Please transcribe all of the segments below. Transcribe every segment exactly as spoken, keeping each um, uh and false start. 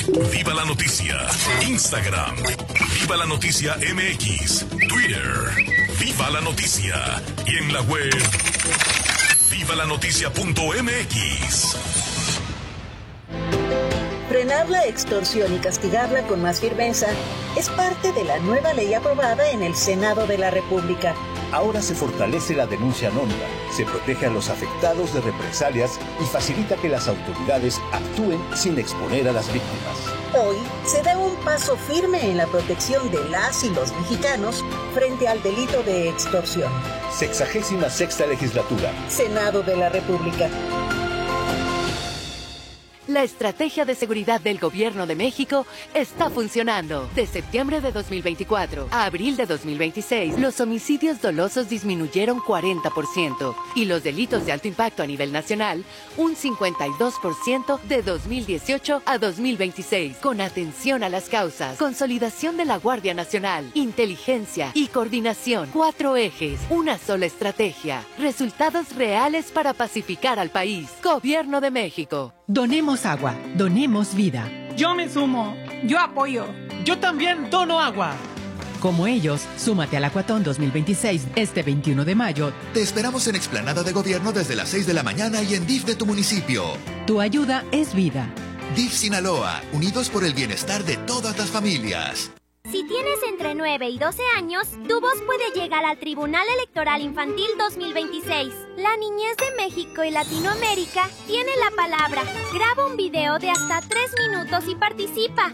Viva la Noticia. Instagram. Viva la Noticia M X. Twitter. Viva la Noticia. Y en la web, viva la noticia punto m x. Frenar la extorsión y castigarla con más firmeza es parte de la nueva ley aprobada en el Senado de la República. Ahora se fortalece la denuncia anónima, se protege a los afectados de represalias y facilita que las autoridades actúen sin exponer a las víctimas. Hoy se da un paso firme en la protección de las y los mexicanos frente al delito de extorsión. Sexagésima sexta legislatura. Senado de la República. La estrategia de seguridad del Gobierno de México está funcionando. De septiembre de dos mil veinticuatro a abril de dos mil veintiséis, los homicidios dolosos disminuyeron cuarenta por ciento y los delitos de alto impacto a nivel nacional un cincuenta y dos por ciento de dos mil dieciocho a dos mil veintiséis. Con atención a las causas, consolidación de la Guardia Nacional, inteligencia y coordinación. Cuatro ejes, una sola estrategia. Resultados reales para pacificar al país. Gobierno de México. Donemos agua, donemos vida. Yo me sumo, yo apoyo. Yo también dono agua. Como ellos, súmate al Acuatón dos mil veintiséis este veintiuno de mayo. Te esperamos en Explanada de Gobierno desde las seis de la mañana y en D I F de tu municipio. Tu ayuda es vida. D I F Sinaloa, unidos por el bienestar de todas las familias. Si tienes entre nueve y doce años, tu voz puede llegar al Tribunal Electoral Infantil dos mil veintiséis. La niñez de México y Latinoamérica tiene la palabra. Graba un video de hasta tres minutos y participa.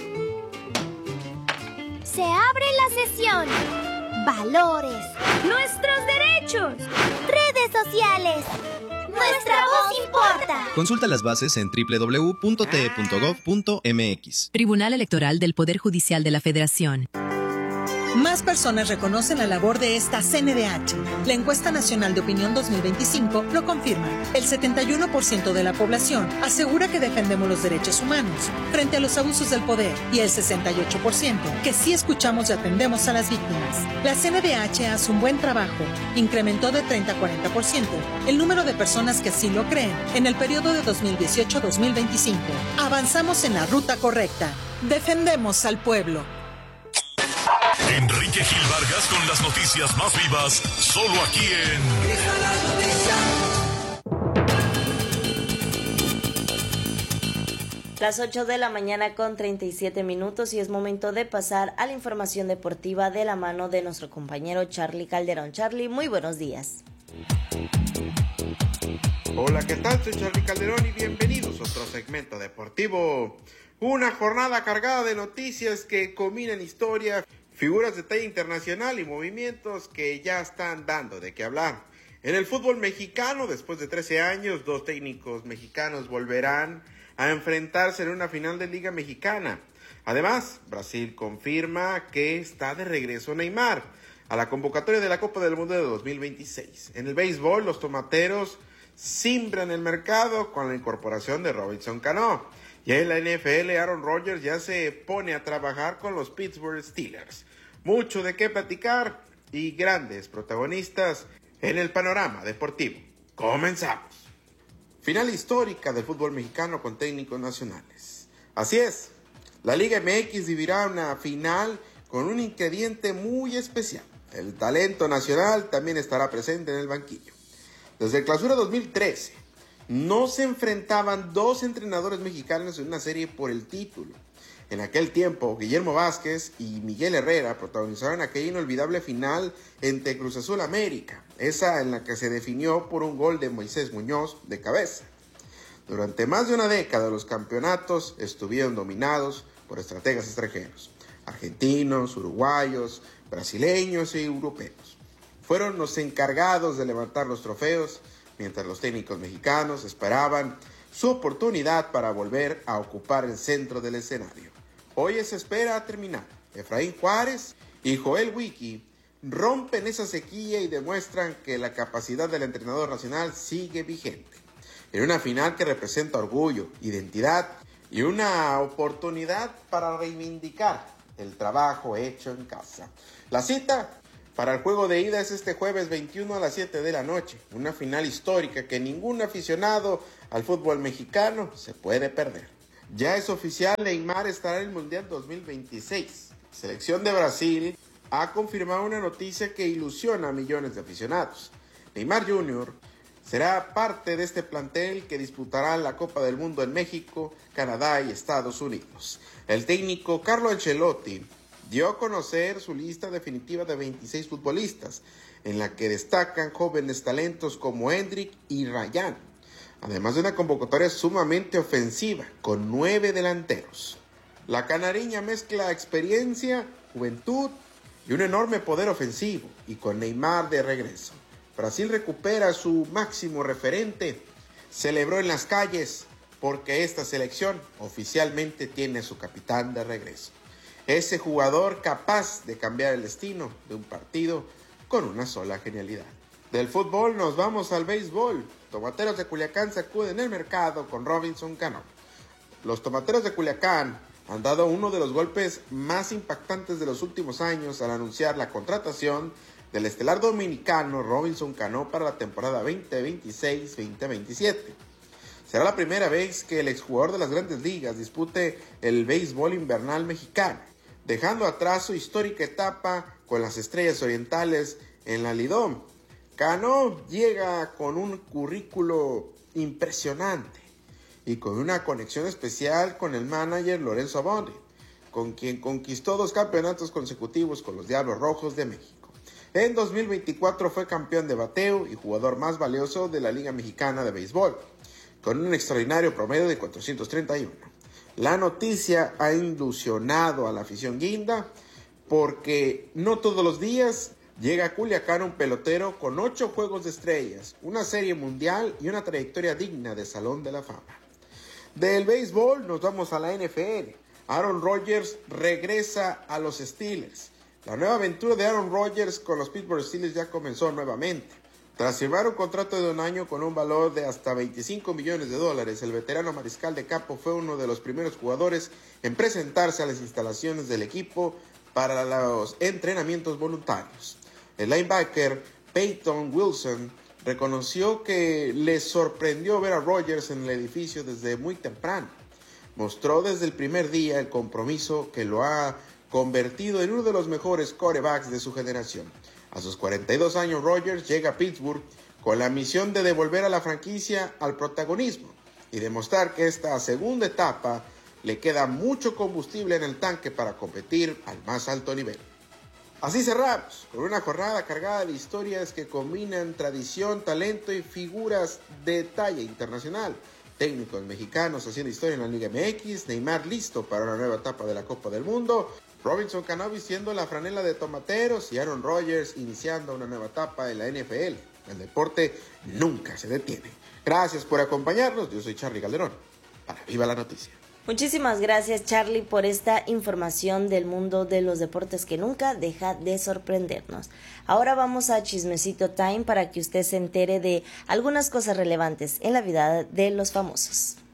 Se abre la sesión. Valores. Nuestros derechos. Redes sociales. Nuestra voz importa. Consulta las bases en doble u doble u doble u punto t e punto gov punto m x. Tribunal Electoral del Poder Judicial de la Federación. Más personas reconocen la labor de esta C N D H. La Encuesta Nacional de Opinión dos mil veinticinco lo confirma. El setenta y uno por ciento de la población asegura que defendemos los derechos humanos frente a los abusos del poder y el sesenta y ocho por ciento que sí escuchamos y atendemos a las víctimas. La C N D H hace un buen trabajo. Incrementó de treinta a cuarenta por ciento el número de personas que así lo creen en el periodo de dos mil dieciocho a dos mil veinticinco. Avanzamos en la ruta correcta. Defendemos al pueblo. Enrique Gil Vargas con las noticias más vivas, solo aquí en Las ocho de la mañana con treinta y siete minutos y es momento de pasar a la información deportiva de la mano de nuestro compañero Charlie Calderón. Charlie, muy buenos días. Hola, ¿qué tal? Soy Charlie Calderón y bienvenidos a otro segmento deportivo. Una jornada cargada de noticias que combinan historia, figuras de talla internacional y movimientos que ya están dando de qué hablar. En el fútbol mexicano, después de trece años, dos técnicos mexicanos volverán a enfrentarse en una final de Liga Mexicana. Además, Brasil confirma que está de regreso Neymar a la convocatoria de la Copa del Mundo de dos mil veintiséis. En el béisbol, los tomateros simbran el mercado con la incorporación de Robinson Cano. Y en la N F L, Aaron Rodgers ya se pone a trabajar con los Pittsburgh Steelers. Mucho de qué platicar y grandes protagonistas en el panorama deportivo. Comenzamos. Final histórica del fútbol mexicano con técnicos nacionales. Así es, la Liga M X vivirá una final con un ingrediente muy especial. El talento nacional también estará presente en el banquillo. Desde el Clausura dos mil trece, no se enfrentaban dos entrenadores mexicanos en una serie por el título. En aquel tiempo, Guillermo Vázquez y Miguel Herrera protagonizaron aquella inolvidable final entre Cruz Azul América, esa en la que se definió por un gol de Moisés Muñoz de cabeza. Durante más de una década, los campeonatos estuvieron dominados por estrategas extranjeros, argentinos, uruguayos, brasileños y europeos. Fueron los encargados de levantar los trofeos, mientras los técnicos mexicanos esperaban su oportunidad para volver a ocupar el centro del escenario. Hoy se espera terminar. Efraín Juárez y Joel Wiki rompen esa sequía y demuestran que la capacidad del entrenador nacional sigue vigente. En una final que representa orgullo, identidad y una oportunidad para reivindicar el trabajo hecho en casa. La cita para el juego de ida es este jueves veintiuno a las siete de la noche, una final histórica que ningún aficionado al fútbol mexicano se puede perder. Ya es oficial, Neymar estará en el Mundial dos mil veintiséis. La selección de Brasil ha confirmado una noticia que ilusiona a millones de aficionados. Neymar junior será parte de este plantel que disputará la Copa del Mundo en México, Canadá y Estados Unidos. El técnico Carlo Ancelotti dio a conocer su lista definitiva de veintiséis futbolistas, en la que destacan jóvenes talentos como Endrick y Ryan, además de una convocatoria sumamente ofensiva, con nueve delanteros. La canariña mezcla experiencia, juventud y un enorme poder ofensivo, y con Neymar de regreso, Brasil recupera su máximo referente. Celebró en las calles porque esta selección oficialmente tiene a su capitán de regreso. Ese jugador capaz de cambiar el destino de un partido con una sola genialidad. Del fútbol nos vamos al béisbol. Tomateros de Culiacán sacuden el mercado con Robinson Cano. Los Tomateros de Culiacán han dado uno de los golpes más impactantes de los últimos años al anunciar la contratación del estelar dominicano Robinson Cano para la temporada veinte veintiséis veinte veintisiete. Será la primera vez que el exjugador de las Grandes Ligas dispute el béisbol invernal mexicano, dejando atrás su histórica etapa con las Estrellas Orientales en la Lidom. Cano llega con un currículo impresionante y con una conexión especial con el manager Lorenzo Bondi, con quien conquistó dos campeonatos consecutivos con los Diablos Rojos de México. En dos mil veinticuatro fue campeón de bateo y jugador más valioso de la Liga Mexicana de Béisbol, con un extraordinario promedio de cuatrocientos treinta y uno. La noticia ha ilusionado a la afición guinda porque no todos los días llega a Culiacán un pelotero con ocho juegos de estrellas, una serie mundial y una trayectoria digna de Salón de la Fama. Del béisbol nos vamos a la N F L. Aaron Rodgers regresa a los Steelers. La nueva aventura de Aaron Rodgers con los Pittsburgh Steelers ya comenzó nuevamente. Tras firmar un contrato de un año con un valor de hasta veinticinco millones de dólares, el veterano mariscal de campo fue uno de los primeros jugadores en presentarse a las instalaciones del equipo para los entrenamientos voluntarios. El linebacker Peyton Wilson reconoció que le sorprendió ver a Rodgers en el edificio desde muy temprano. Mostró desde el primer día el compromiso que lo ha convertido en uno de los mejores quarterbacks de su generación. A sus cuarenta y dos años, Rodgers llega a Pittsburgh con la misión de devolver a la franquicia al protagonismo y demostrar que esta segunda etapa le queda mucho combustible en el tanque para competir al más alto nivel. Así cerramos con una jornada cargada de historias que combinan tradición, talento y figuras de talla internacional. Técnicos mexicanos haciendo historia en la Liga M X, Neymar listo para una nueva etapa de la Copa del Mundo, Robinson Cano vistiendo la franela de Tomateros y Aaron Rodgers iniciando una nueva etapa en la N F L. El deporte nunca se detiene. Gracias por acompañarnos. Yo soy Charly Calderón para Viva la Noticia. Muchísimas gracias, Charly, por esta información del mundo de los deportes que nunca deja de sorprendernos. Ahora vamos a Chismecito Time para que usted se entere de algunas cosas relevantes en la vida de los famosos.